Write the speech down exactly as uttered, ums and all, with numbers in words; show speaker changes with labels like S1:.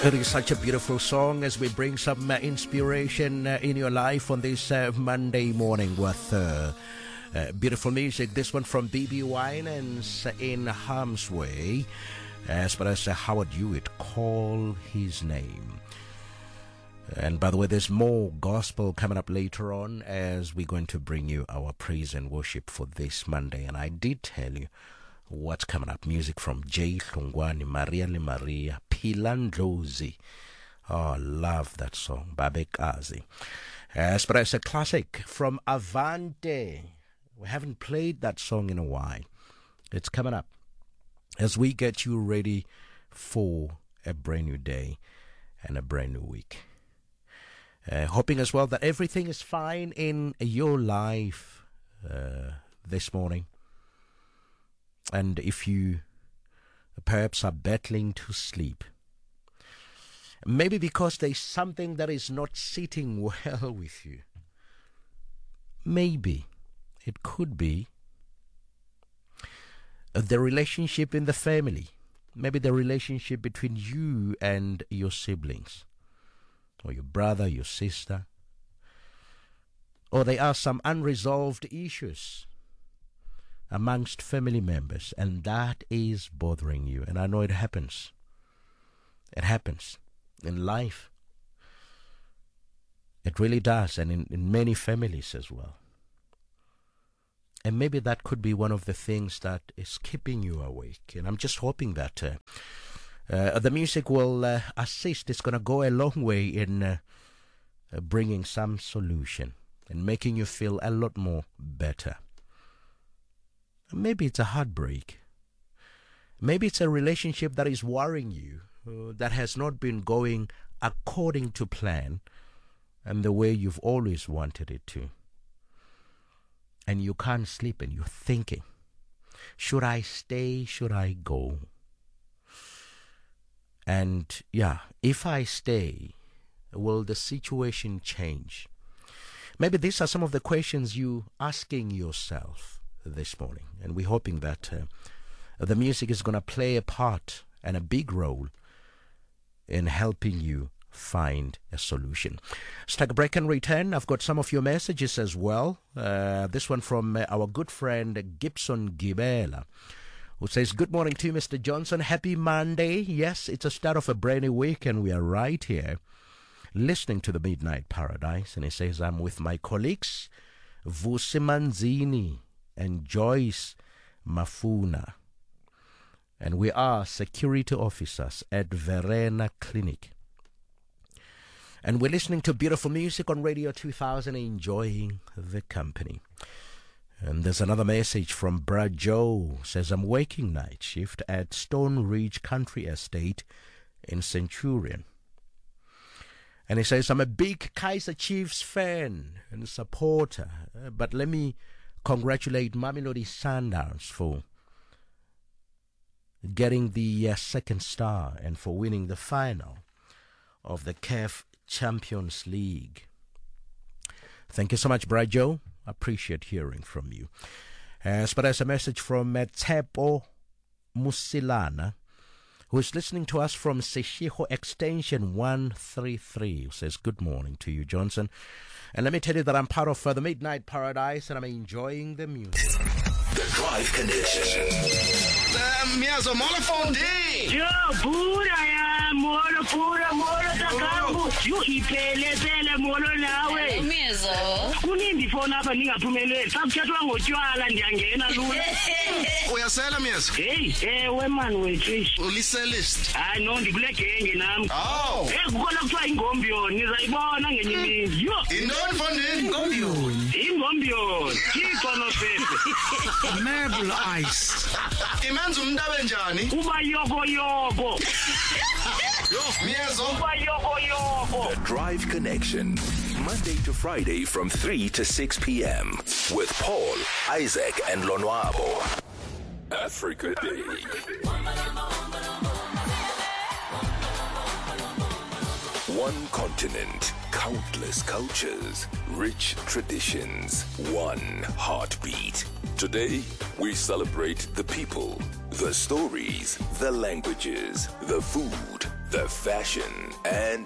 S1: It is such a beautiful song as we bring some uh, inspiration uh, in your life on this uh, Monday morning with uh, uh, beautiful music. This one from B B Winans in Harm's Way, as far as uh, Howard Hewitt, Call His Name. And by the way, there's more gospel coming up later on as we're going to bring you our praise and worship for this Monday. And I did tell you what's coming up. Music from Jay Hlongwane, Maria Le Maria, Pilandlozi. Oh, love that song, Babekazi. As but as a classic from Avante. We haven't played that song in a while. It's coming up as we get you ready for a brand new day and a brand new week. Uh, hoping as well that everything is fine in your life uh, this morning. And if you perhaps are battling to sleep, maybe because there's something that is not sitting well with you, maybe it could be the relationship in the family, maybe the relationship between you and your siblings, or your brother, your sister, or there are some unresolved issues amongst family members, and that is bothering you. And I know it happens. It happens in life. It really does, and in, in many families as well. And maybe that could be one of the things that is keeping you awake. And I'm just hoping that uh, uh, the music will uh, assist. It's going to go a long way in uh, uh, bringing some solution and making you feel a lot more better. Maybe it's a heartbreak. Maybe it's a relationship that is worrying you, uh, that has not been going according to plan and the way you've always wanted it to. And you can't sleep and you're thinking, should I stay? Should I go? And yeah, if I stay, will the situation change? Maybe these are some of the questions you asking yourself this morning, and we're hoping that uh, the music is going to play a part and a big role in helping you find a solution. Let's take a break and return. I've got some of your messages as well. Uh, this one from uh, our good friend Gibson Gibela, who says, good morning to you, Mister Johnson. Happy Monday. Yes, it's a start of a brand new week, and we are right here listening to the Midnight Paradise. And he says, I'm with my colleagues Vusi Manzini and Joyce Mafuna, and we are security officers at Verena Clinic, and we're listening to beautiful music on Radio two thousand, enjoying the company. And there's another message from Brad Joe, says, I'm working night shift at Stone Ridge Country Estate in Centurion. And he says, I'm a big Kaiser Chiefs fan and supporter, but let me congratulate Mamelodi Sundowns for getting the uh, second star and for winning the final of the C A F Champions League. Thank you so much, Brad Joe. Appreciate hearing from you. As but as a message from uh, Tepo Musilana, who is listening to us from Seshiho Extension one three three, who says, good morning to you, Johnson. And let me tell you that I'm part of uh, the Midnight Paradise, and I'm enjoying the music.
S2: The Drive Connection.
S3: Miyazo mola fondi.
S4: Yo, pura ya mola pura mola takangu. Yo ipele pele mola nawe.
S5: Miyazo.
S4: Kunindi phone apha ningaphumeleli. Sakuthethwa ngotywala ndiyangena lula.
S3: Uyasela Miyazo?
S4: Hey, ewe man wethu.
S3: Uliselist.
S4: Hayi no ndikule genge nami.
S3: Oh.
S4: Eh kukhona kuthiwa ingombyoni nizayibona ngenye imini. Yo.
S3: Indoni fondini?
S5: Ngombyoni.
S4: Ingombyoni. Thixo nosese.
S3: Marble ice. Imenza umuntu abe njani?
S4: Uba yoko yoko.
S3: Yo, Miyazo.
S4: Uba yoko yoko.
S2: The Drive Connection. Monday to Friday from three to six p.m. with Paul, Isaac, and Lonwabo. Africa Day. One continent, countless cultures, rich traditions, one heartbeat. Today, we celebrate the people, the stories, the languages, the food, The Fashion and